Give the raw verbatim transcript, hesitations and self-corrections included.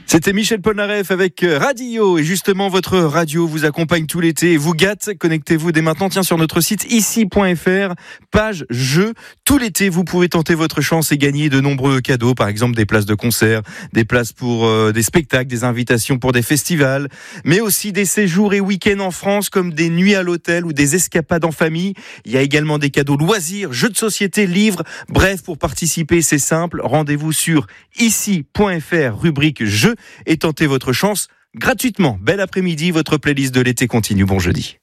C'était Michel Polnareff avec Radio. Et justement, votre radio vous accompagne tout l'été et vous gâte. Connectez-vous dès maintenant, tiens, sur notre site ici point f r, page jeux. Tout l'été, vous pouvez tenter votre chance et gagner de nombreux cadeaux. Par exemple, des places de concert, des places pour euh, des spectacles, des invitations pour des festivals, mais aussi des séjours et week-ends en France, comme des nuits à l'hôtel ou des escapades en famille. Il y a également des cadeaux loisirs, jeux de société, livres. Bref, pour participer, c'est simple. Rendez-vous sur ici point f r, rubrique jeux, et tentez votre chance gratuitement. Bel après-midi, votre playlist de l'été continue. Bon jeudi.